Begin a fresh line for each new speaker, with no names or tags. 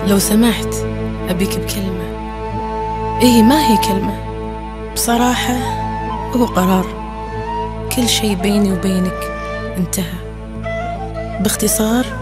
لو سمحت أبيك بكلمة. إيه ما هي كلمة، بصراحة هو قرار. كل شي بيني وبينك انتهى. باختصار